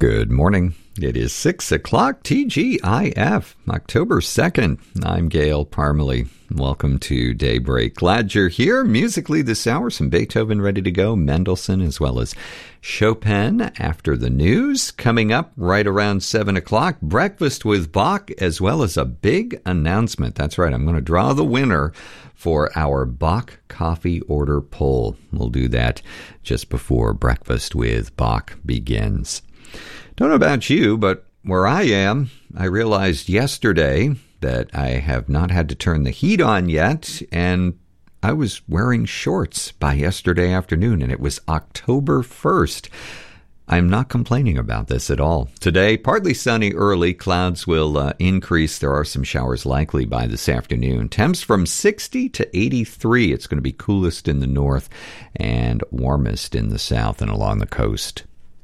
Good morning. It is 6 o'clock TGIF, October 2nd. I'm Gail Parmalee. Welcome to Daybreak. Glad you're here. Musically this hour, some Beethoven ready to go, Mendelssohn, as well as Chopin after the news. Coming up right around 7 o'clock, Breakfast with Bach, as well as a big announcement. That's right, I'm going to draw the winner for our Bach coffee order poll. We'll do that just before Breakfast with Bach begins. Don't know about you, but where I am, I realized yesterday that I have not had to turn the heat on yet, and I was wearing shorts by yesterday afternoon, and it was October 1st. I'm not complaining about this at all. Today, partly sunny early. Clouds will increase. There are some showers likely by this afternoon. Temps from 60 to 83. It's going to be coolest in the north and warmest in the south and along the coast.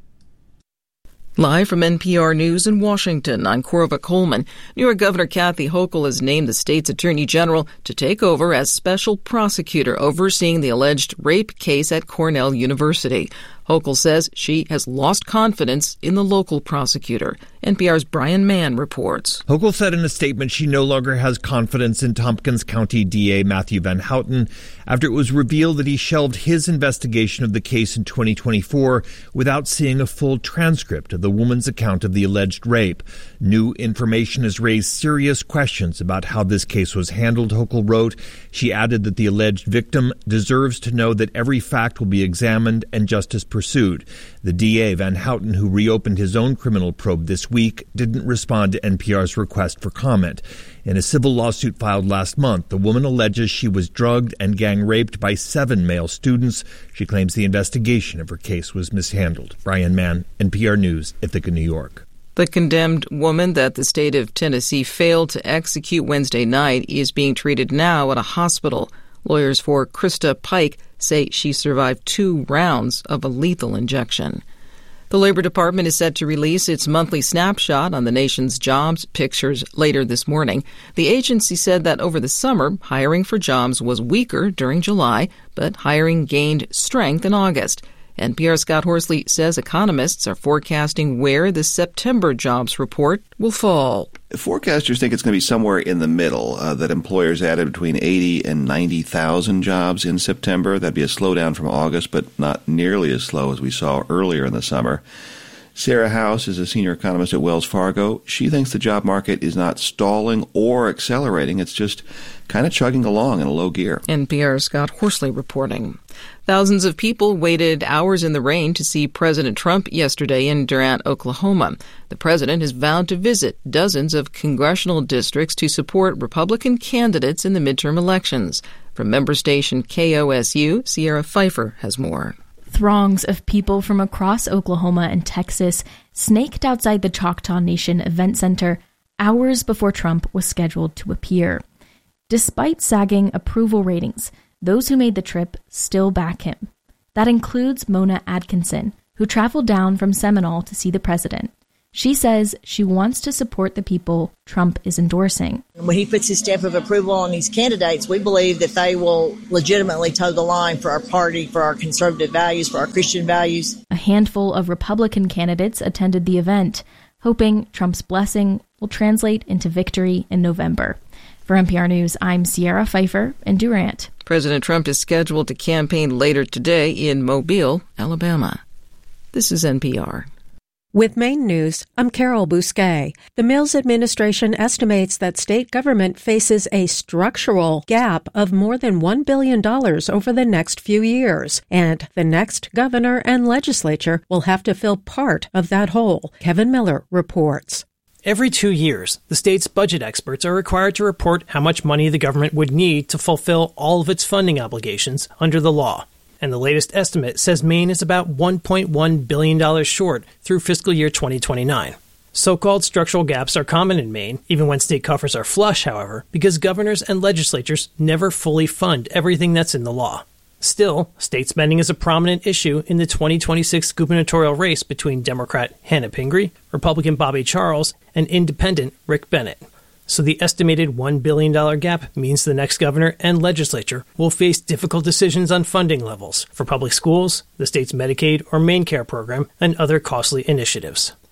Live from NPR News in Washington, I'm Corva Coleman. New York Governor Kathy Hochul has named the state's attorney general to take over as special prosecutor overseeing the alleged rape case at Cornell University. Hochul says she has lost confidence in the local prosecutor. NPR's Brian Mann reports. Hochul said in a statement she no longer has confidence in Tompkins County DA Matthew Van Houten after it was revealed that he shelved his investigation of the case in 2024 without seeing a full transcript of the woman's account of the alleged rape. New information has raised serious questions about how this case was handled, Hochul wrote. She added that the alleged victim deserves to know that every fact will be examined and justice pursued. The DA, Van Houten, who reopened his own criminal probe this week, didn't respond to NPR's request for comment. In a civil lawsuit filed last month, the woman alleges she was drugged and gang raped by 7 male students. She claims the investigation of her case was mishandled. Brian Mann, NPR News, Ithaca, New York. The condemned woman that the state of Tennessee failed to execute Wednesday night is being treated now at a hospital. Lawyers for Krista Pike say she survived 2 rounds of a lethal injection. The Labor Department is set to release its monthly snapshot on the nation's jobs pictures later this morning. The agency said that over the summer, hiring for jobs was weaker during July, but hiring gained strength in August. NPR's Scott Horsley says economists are forecasting where the September jobs report will fall. Forecasters think it's going to be somewhere in the middle, that employers added between 80 and 90,000 jobs in September. That'd be a slowdown from August, but not nearly as slow as we saw earlier in the summer. Sarah House is a senior economist at Wells Fargo. She thinks the job market is not stalling or accelerating. It's just kind of chugging along in a low gear. NPR's Scott Horsley reporting. Thousands of people waited hours in the rain to see President Trump yesterday in Durant, Oklahoma. The president has vowed to visit dozens of congressional districts to support Republican candidates in the midterm elections. From member station KOSU, Sierra Pfeiffer has more. Throngs of people from across Oklahoma and Texas snaked outside the Choctaw Nation Event Center hours before Trump was scheduled to appear. Despite sagging approval ratings, those who made the trip still back him. That includes Mona Atkinson, who traveled down from Seminole to see the president. She says she wants to support the people Trump is endorsing. When he puts his stamp of approval on these candidates, we believe that they will legitimately toe the line for our party, for our conservative values, for our Christian values. A handful of Republican candidates attended the event, hoping Trump's blessing will translate into victory in November. For NPR News, I'm Sierra Pfeiffer in Durant. President Trump is scheduled to campaign later today in Mobile, Alabama. This is NPR. With Maine News, I'm Carol Bousquet. The Mills administration estimates that state government faces a structural gap of more than $1 billion over the next few years, and the next governor and legislature will have to fill part of that hole. Kevin Miller reports. Every 2 years, the state's budget experts are required to report how much money the government would need to fulfill all of its funding obligations under the law. And the latest estimate says Maine is about $1.1 billion short through fiscal year 2029. So-called structural gaps are common in Maine, even when state coffers are flush, however, because governors and legislatures never fully fund everything that's in the law. Still, state spending is a prominent issue in the 2026 gubernatorial race between Democrat Hannah Pingree, Republican Bobby Charles, and Independent Rick Bennett. So the estimated $1 billion gap means the next governor and legislature will face difficult decisions on funding levels for public schools, the state's Medicaid or MaineCare program, and other costly initiatives.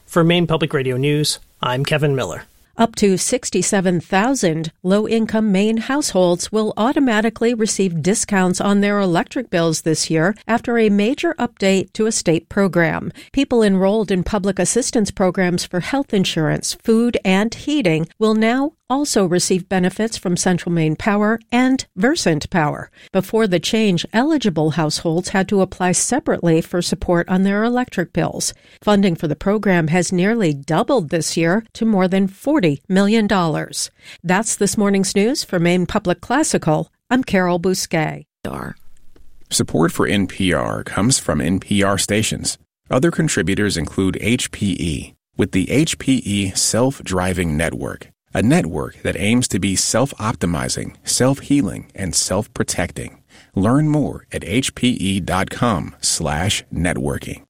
For Maine Public Radio News, I'm Kevin Miller. Up to 67,000 low-income Maine households will automatically receive discounts on their electric bills this year after a major update to a state program. People enrolled in public assistance programs for health insurance, food, and heating will now also receive benefits from Central Maine Power and Versant Power. Before the change, eligible households had to apply separately for support on their electric bills. Funding for the program has nearly doubled this year to more than $40 million. That's this morning's news for Maine Public Classical. I'm Carol Bousquet. Support for NPR comes from NPR stations. Other contributors include HPE, with the HPE Self-Driving Network, a network that aims to be self-optimizing, self-healing, and self-protecting. Learn more at hpe.com/networking.